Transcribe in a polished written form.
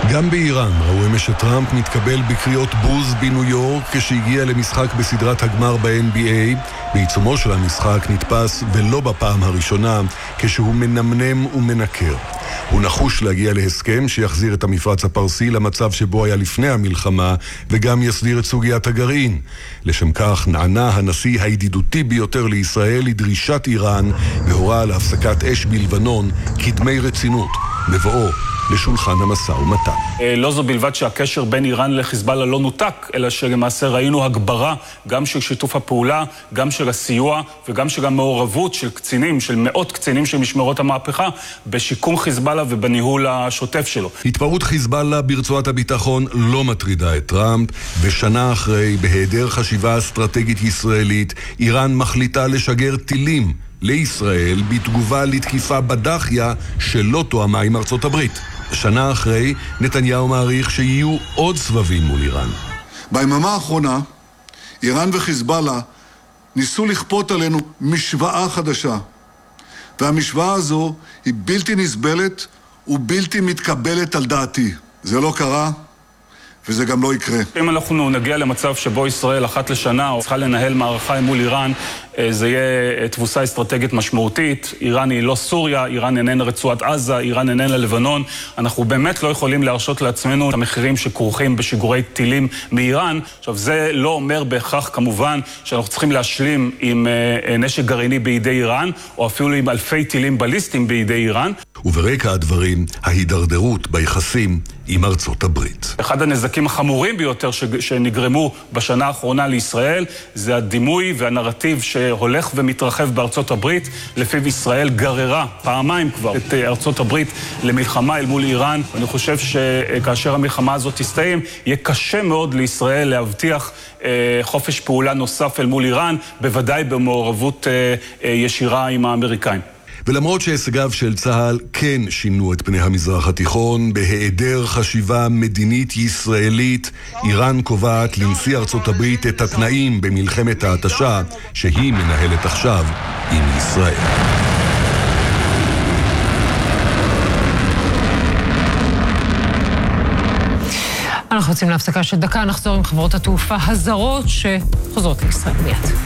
גם באיראן ראו אמש שטראמפ מתקבל בקריאות בוז בניו יורק כשהגיע למשחק בסדרת הגמר ב-NBA. בעיצומו של המשחק נתפס, ולא בפעם הראשונה, כשהוא מנמנם ומנקר. הוא נחוש להגיע להסכם שיחזיר את המפרץ הפרסי למצב שבו היה לפני המלחמה, וגם יסדיר את סוגיית הגרעין. לשם כך נענה הנשיא הידידותי ביותר לישראל לדרישת איראן, והורה על הפסקת אש בלבנון כדמי רצינות, בבואו לשולחן המשא ומתן. לא זו בלבד שהקשר בין איראן לחיזבאללה לא נותק, אלא שלמעשה ראינו הגברה גם של שיתוף הפעולה, גם של הסיוע וגם של המעורבות של קצינים, של מאות קצינים של משמרות המהפכה, בשיקום חיזבאללה ובניהול השוטף שלו. התפרעות חיזבאללה ברצועת הביטחון לא מטרידה את טראמפ, ושנה אחרי, בהיעדר חשיבה אסטרטגית ישראלית, איראן מחליטה לשגר טילים לישראל בתגובה לתקיפה בדחיה שלא תואמה עם ארצות הברית. שנה אחרי, נתניהו מעריך שיהיו עוד סבבים מול איראן. ביממה האחרונה, איראן וחיזבאללה ניסו לכפות עלינו משוואה חדשה. והמשוואה הזו היא בלתי נסבלת ובלתי מתקבלת על דעתי. זה לא קרה, וזה גם לא יקרה. אם אנחנו נגיע למצב שבו ישראל אחת לשנה צריכה לנהל מערכה מול איראן, זה יהיה תבוסה אסטרטגית משמעותית. איראן היא לא סוריה, איראן איננה רצועת עזה, איראן איננה לבנון. אנחנו באמת לא יכולים להרשות לעצמנו את המחירים שכרוכים בשיגורי טילים מאיראן. עכשיו, זה לא אומר בהכרח כמובן שאנחנו צריכים להשלים עם נשק גרעיני בידי איראן, או אפילו עם אלפי טילים בליסטיים בידי איראן. וברקע הדברים, ההידרדרות ביחסים עם ארצות הברית. אחד הנזקים החמורים ביותר שנגרמו בשנה האחרונה לישראל, זה הדימוי והנרטיב שהולך ומתרחב בארצות הברית, לפיו ישראל גררה פעמיים כבר את ארצות הברית למלחמה אל מול איראן. אני חושב שכאשר המלחמה הזאת תסתיים, יהיה קשה מאוד לישראל להבטיח חופש פעולה נוסף אל מול איראן, בוודאי במעורבות ישירה עם האמריקאים. ולמרות שהישגיו של צה"ל כן שינו את פני המזרח התיכון, בהיעדר חשיבה מדינית ישראלית, איראן קובעת לנשיא ארצות הברית את התנאים במלחמת ההתשה שהיא מנהלת עכשיו עם ישראל. אנחנו יוצאים להפסקה של דקה, נחזור עם חברות התעופה הזרות שחוזרות לישראל מיד.